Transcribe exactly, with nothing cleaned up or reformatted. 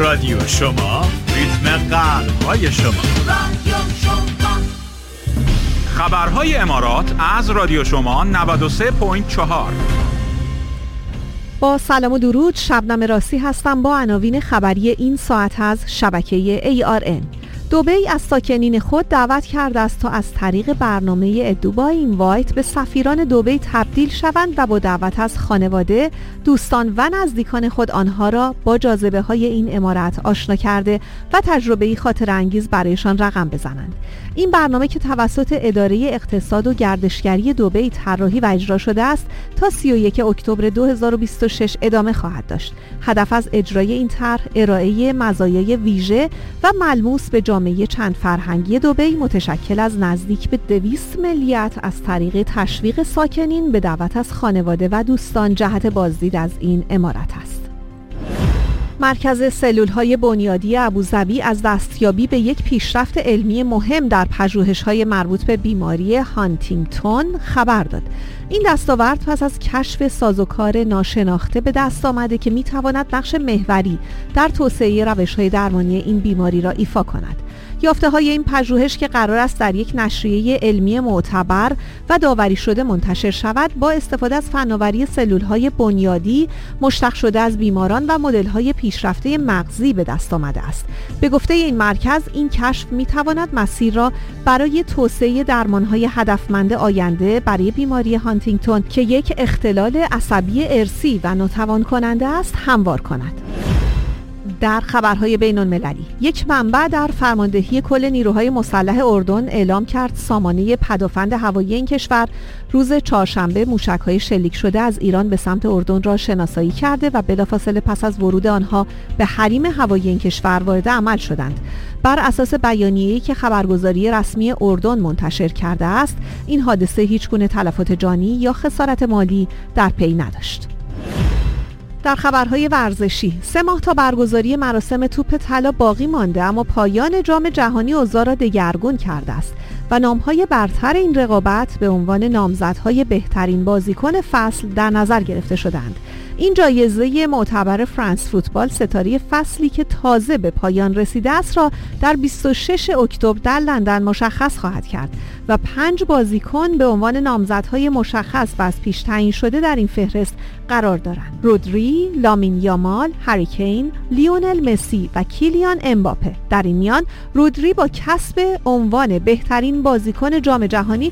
رادیو شما، ریتم قلب‌های شما. رادیو شما. خبرهای امارات از رادیو شما نود و سه ممیز چهار. با سلام و درود، شبنم راستی هستم با عناوین خبری این ساعت از شبکه ای آر ان. دبی از ساکنین خود دعوت کرده است تا از طریق برنامه دبی اینوایت به سفیران دبی تبدیل شوند و با دعوت از خانواده، دوستان و نزدیکان خود آنها را با جاذبه‌های این امارت آشنا کرده و تجربه‌ای خاطر انگیز برایشان رقم بزنند. این برنامه که توسط اداره اقتصاد و گردشگری دبی طراحی و اجرا شده است تا سی و یکم اکتبر دو هزار و بیست و شش ادامه خواهد داشت. هدف از اجرای این طرح ارائه مزایای ویژه و ملموس به جامعه چند فرهنگی دبی متشکل از نزدیک به دویست ملیت از طریق تشویق ساکنین به دعوت از خانواده و دوستان جهت بازدید از این امارت است. مرکز سلول‌های بنیادی ابوظبی از دستیابی به یک پیشرفت علمی مهم در پژوهش‌های مربوط به بیماری هانتینگتون خبر داد. این دستاورد پس از کشف سازوکار ناشناخته به دست آمده که می‌تواند نقش محوری در توسعه روش‌های درمانی این بیماری را ایفا کند. یافته‌های این پژوهش که قرار است در یک نشریه علمی معتبر و داوری شده منتشر شود، با استفاده از فناوری سلول‌های بنیادی مشتق شده از بیماران و مدل‌های پیشرفته مغزی به دست آمده است. به گفته این مرکز، این کشف می‌تواند مسیر را برای توسعه درمان‌های هدفمند آینده برای بیماری هانتینگتون که یک اختلال عصبی ارثی و ناتوان کننده است هموار کند. در خبرهای بین المللی، یک منبع در فرماندهی کل نیروهای مسلح اردن اعلام کرد سامانه پدافند هوایی این کشور روز چهارشنبه موشک‌های شلیک شده از ایران به سمت اردن را شناسایی کرده و بلافاصله پس از ورود آنها به حریم هوایی این کشور وارد عمل شدند. بر اساس بیانیه‌ای که خبرگزاری رسمی اردن منتشر کرده است، این حادثه هیچگونه تلفات جانی یا خسارت مالی در پی نداشت. در خبرهای ورزشی، سه ماه تا برگزاری مراسم توپ طلا باقی مانده، اما پایان جام جهانی اوضاع را دگرگون کرده است و نام‌های برتر این رقابت به عنوان نامزدهای بهترین بازیکن فصل در نظر گرفته شدند. این جایزه معتبر فرانس فوتبال ستاره فصلی که تازه به پایان رسیده است را در بیست و ششم اکتبر در لندن مشخص خواهد کرد و پنج بازیکن به عنوان نامزدهای مشخص و از پیش تعیین شده در این فهرست قرار دارند: رودری، لامین یامال، هری کین، لیونل مسی و کیلیان امباپه. در این میان رودری با کسب عنوان بهترین بازیکن جام جهانی